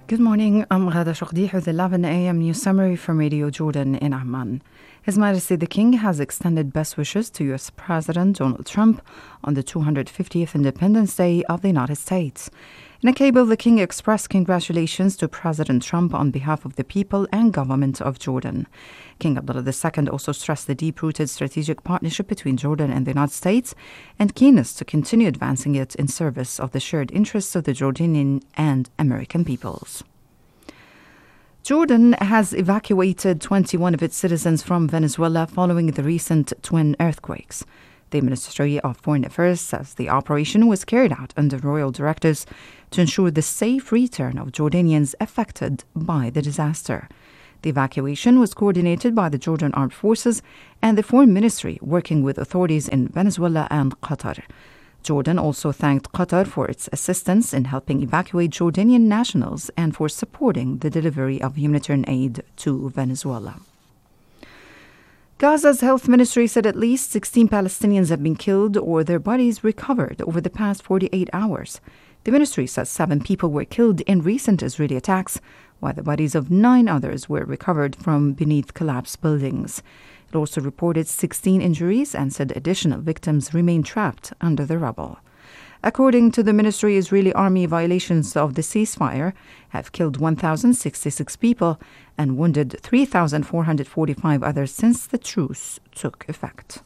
Good morning. I'm Ghada Shokhdih with 11 a.m. news summary from Radio Jordan in Amman. His Majesty the King has extended best wishes to U.S. President Donald Trump on the 250th Independence Day of the United States. In a cable, the King expressed congratulations to President Trump on behalf of the people and government of Jordan. King Abdullah II also stressed the deep-rooted strategic partnership between Jordan and the United States and keenness to continue advancing it in service of the shared interests of the Jordanian and American peoples. Jordan has evacuated 21 of its citizens from Venezuela following the recent twin earthquakes. The Ministry of Foreign Affairs says the operation was carried out under royal directives to ensure the safe return of Jordanians affected by the disaster. The evacuation was coordinated by the Jordan Armed Forces and the Foreign Ministry, working with authorities in Venezuela and Qatar. Jordan also thanked Qatar for its assistance in helping evacuate Jordanian nationals and for supporting the delivery of humanitarian aid to Venezuela. Gaza's health ministry said at least 16 Palestinians have been killed or their bodies recovered over the past 48 hours. The ministry says 7 people were killed in recent Israeli attacks, while the bodies of 9 others were recovered from beneath collapsed buildings. It also reported 16 injuries and said additional victims remain trapped under the rubble. According to the ministry, Israeli army violations of the ceasefire have killed 1,066 people and wounded 3,445 others since the truce took effect.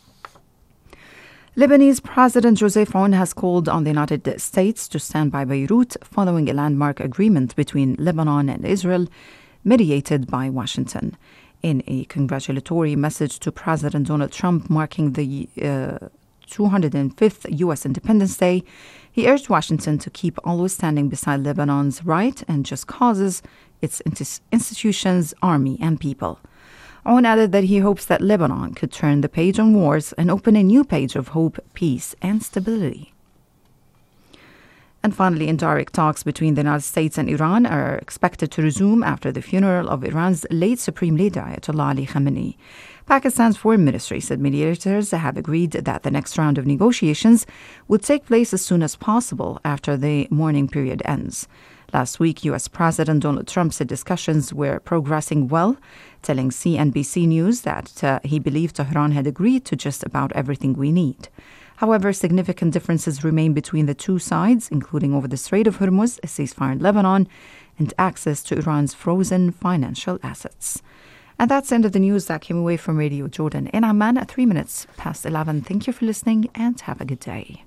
Lebanese President Joseph Aoun has called on the United States to stand by Beirut following a landmark agreement between Lebanon and Israel, mediated by Washington. In a congratulatory message to President Donald Trump marking the 205th U.S. Independence Day, he urged Washington to keep always standing beside Lebanon's right and just causes, its institutions, army, and people. Aoun added that he hopes that Lebanon could turn the page on wars and open a new page of hope, peace, and stability. And finally, indirect talks between the United States and Iran are expected to resume after the funeral of Iran's late Supreme Leader Ayatollah Ali Khamenei. Pakistan's foreign ministry said mediators have agreed that the next round of negotiations would take place as soon as possible after the mourning period ends. Last week, U.S. President Donald Trump said discussions were progressing well, telling CNBC News that he believed Tehran had agreed to just about everything we need. However, significant differences remain between the two sides, including over the Strait of Hormuz, a ceasefire in Lebanon, and access to Iran's frozen financial assets. And that's the end of the news that came away from Radio Jordan in Amman at 3 minutes past 11. Thank you for listening and have a good day.